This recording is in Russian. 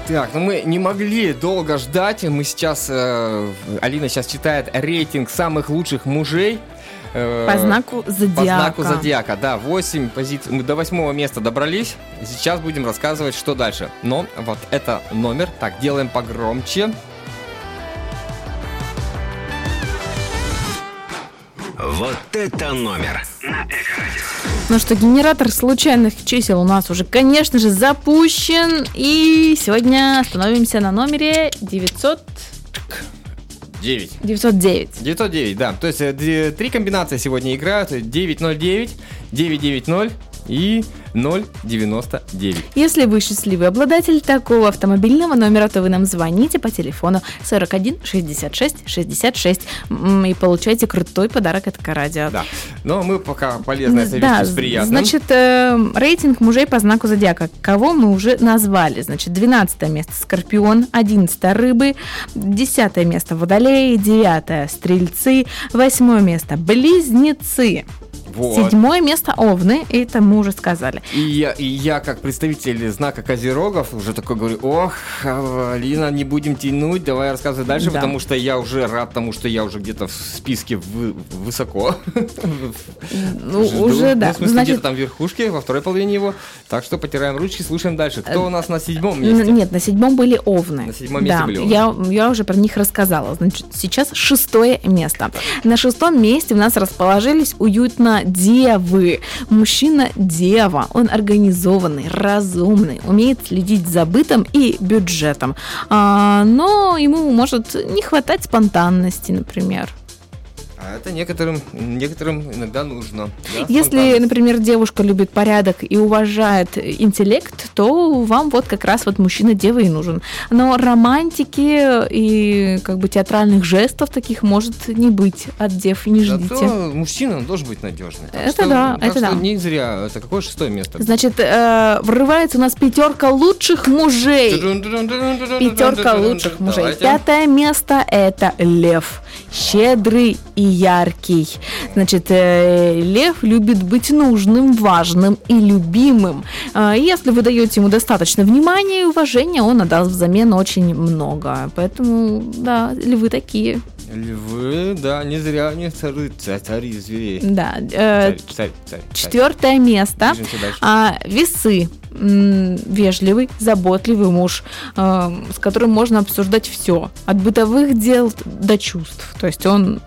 Так, ну мы не могли долго ждать. Мы сейчас, Алина сейчас читает рейтинг самых лучших мужей. По знаку зодиака. По знаку зодиака, да, 8 позиций. Мы до 8 места добрались. Сейчас будем рассказывать, что дальше. Но вот это номер. Так, делаем погромче. Вот это номер на Эко-радио. Ну что, генератор случайных чисел у нас уже, конечно же, запущен. И сегодня остановимся на номере 909. 909, да. То есть 3 комбинации сегодня играют. 909, 990 и 099. Если вы счастливый обладатель такого автомобильного номера, то вы нам звоните по телефону 41 66 66 и получаете крутой подарок от Эко-радио. Да. Но мы пока полезное советуем с приятным. Значит, рейтинг мужей по знаку зодиака. Кого мы уже назвали? Значит, 12 место Скорпион, 11 Рыбы, 10 место Водолей, 9 Стрельцы, 8 место Близнецы. Вот. 7 место Овны, это мы уже сказали. И я, как представитель знака Козерогов, уже такой говорю: ох, Алина, не будем тянуть, давай рассказывай дальше, да. Потому что я уже рад тому, что я уже где-то в списке высоко. Ну, уже, да. В смысле, где-то там в верхушке, во второй половине его. Так что потираем ручки, слушаем дальше. Кто у нас на 7 месте? Нет, на 7 были Овны. На 7 месте были Овны. Я уже про них рассказала. Значит, сейчас 6 место. На 6 месте у нас расположились уютно девы. Мужчина-дева. Он организованный, разумный, умеет следить за бытом и бюджетом. Но ему может не хватать спонтанности, например. А это некоторым иногда нужно. Да, если, например, девушка любит порядок и уважает интеллект, то вам вот как раз вот мужчина-дева и нужен. Но романтики и как бы театральных жестов таких может не быть от дев, не ждите. Зато мужчина он должен быть надежный. Это да. Не зря. Это какое 6 место? Значит, врывается у нас 5 лучших мужей. 5 лучших мужей. 5 место это Лев. Щедрый и яркий. Значит, Лев любит быть нужным, важным и любимым. Если вы даете ему достаточно внимания и уважения, он отдаст взамен очень много. Поэтому, да, львы такие. Львы, да, не зря они цари зверей. Да. Царь. 4 место. Весы. Вежливый, заботливый муж, с которым можно обсуждать все, от бытовых дел до чувств. То есть он